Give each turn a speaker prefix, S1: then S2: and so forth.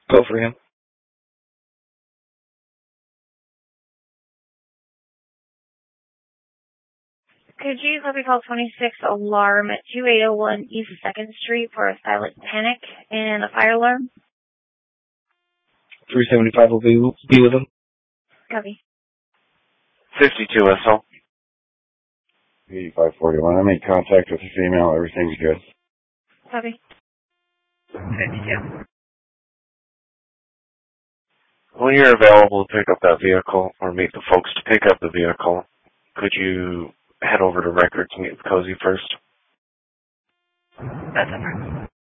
S1: Go for him.
S2: Could you copy call 26 alarm at 2801 East 2nd Street for a silent panic and a fire alarm?
S1: 375 will be with him.
S2: Copy.
S3: 52 SL.
S4: 8541. I made contact with the female. Everything's good.
S2: Copy.
S1: 52.
S3: When you're available to pick up that vehicle or meet the folks to pick up the vehicle, could you head over to Records, meet with Cozy first?
S1: That's it.